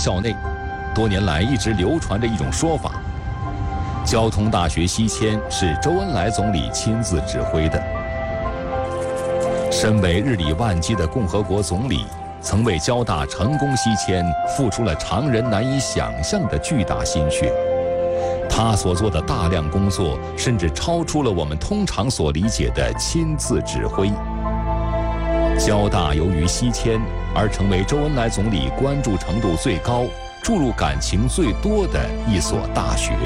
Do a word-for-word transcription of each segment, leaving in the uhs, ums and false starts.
校内，多年来一直流传着一种说法：交通大学西迁是周恩来总理亲自指挥的。身为日理万机的共和国总理，曾为交大成功西迁付出了常人难以想象的巨大心血。他所做的大量工作，甚至超出了我们通常所理解的亲自指挥。交大由于西迁而成为周恩来总理关注程度最高、注入感情最多的一所大学。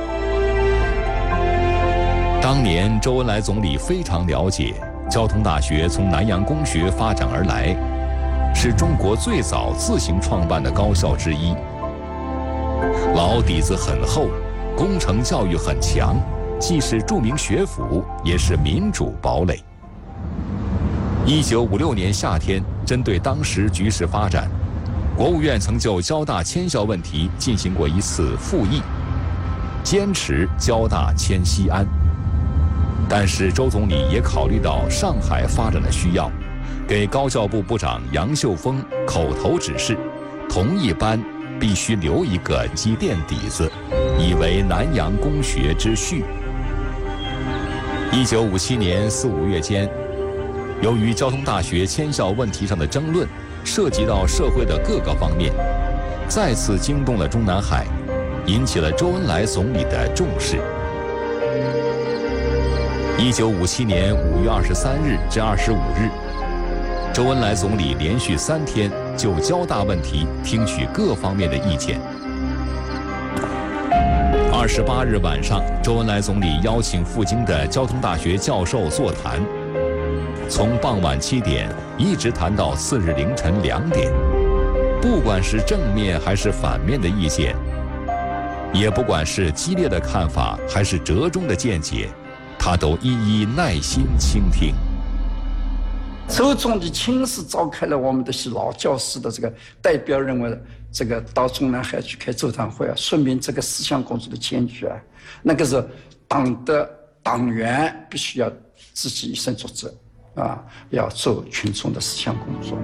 当年周恩来总理非常了解，交通大学从南洋公学发展而来，是中国最早自行创办的高校之一，老底子很厚，工程教育很强，既是著名学府，也是民主堡垒。一九五六年夏天，针对当时局势发展，国务院曾就交大迁校问题进行过一次复议，坚持交大迁西安。但是周总理也考虑到上海发展的需要，给高教部部长杨秀峰口头指示，同一班必须留一个机电底子，以为南洋公学之序。一九五七年四五月间，由于交通大学迁校问题上的争论涉及到社会的各个方面，再次惊动了中南海，引起了周恩来总理的重视。一九五七年五月二十三日至二十五日，周恩来总理连续三天就交大问题听取各方面的意见。二十八日晚上，周恩来总理邀请赴京的交通大学教授座谈，从傍晚七点一直谈到次日凌晨两点。不管是正面还是反面的意见，也不管是激烈的看法还是折中的见解，他都一一耐心倾听。 周总理亲自召开了我们这些老教师的这个代表人物，这个到中南海去开座谈会啊，说明这个思想工作的艰巨啊。那个是党的党员必须要自己以身作则啊，要做群众的思想工作。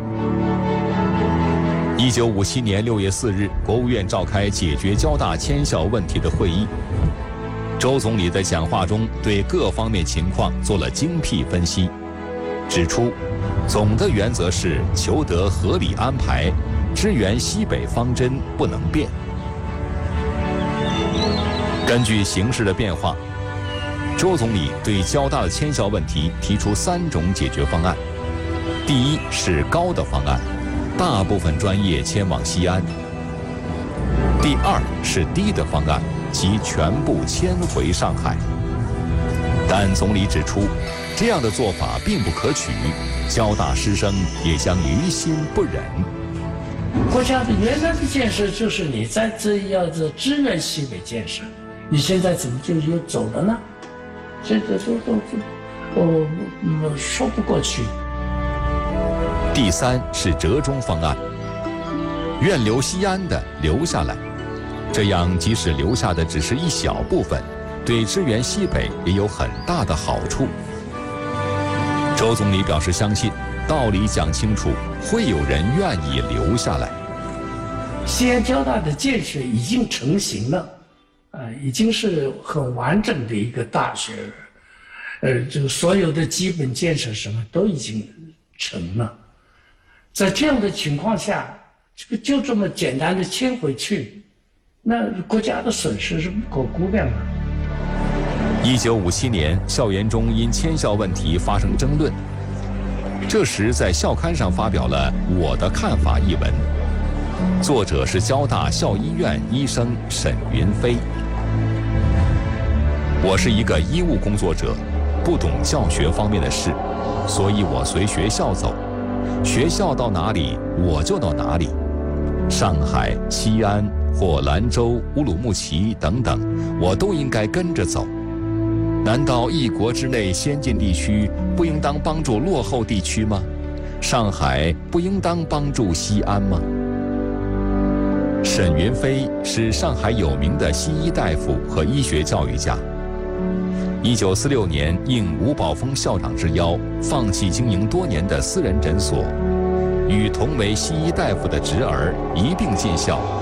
一九五七年六月四日，国务院召开解决交大迁校问题的会议。周总理在讲话中对各方面情况做了精辟分析，指出，总的原则是求得合理安排，支援西北方针不能变。根据形势的变化，周总理对交大的迁校问题提出三种解决方案。第一是高的方案，大部分专业迁往西安。第二是低的方案，即全部迁回上海。但总理指出，这样的做法并不可取，交大师生也将于心不忍。 国家的原来的建设就是你在这要这支援西北建设，你现在怎么就又走了呢？这个都都都我说不过去。 第三是折中方案，愿留西安的留下来，这样即使留下的只是一小部分，对支援西北也有很大的好处。周总理表示相信，道理讲清楚，会有人愿意留下来。 西安交大的建设已经成型了，呃，已经是很完整的一个大学，呃，这个所有的基本建设什么都已经成了。在这样的情况下，这个就这么简单的迁回去，那国家的损失是不可估量的。 一九五七年，校园中因迁校问题发生争论，这时在校刊上发表了《我的看法》一文，作者是交大校医院医生沈云飞。我是一个医务工作者，不懂教学方面的事，所以我随学校走，学校到哪里我就到哪里。上海、西安或兰州、乌鲁木齐等等，我都应该跟着走。难道一国之内先进地区不应当帮助落后地区吗？上海不应当帮助西安吗？沈云飞是上海有名的西医大夫和医学教育家。一九四六年，应吴宝峰校长之邀，放弃经营多年的私人诊所，与同为西医大夫的侄儿一并进校。